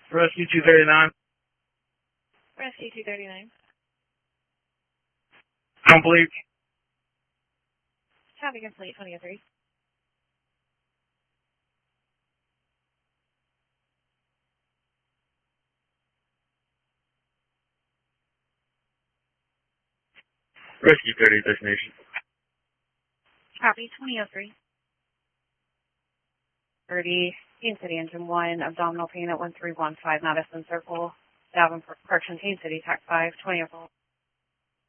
Rescue 239. Rescue 239. Complete. Copy complete, 2003. Rescue 30 destination. Copy, 2003. 30, Kansas City, Engine 1, abdominal pain at 1315, Madison Circle, Davenport, Correction, Kansas City, TAC 5, 2004.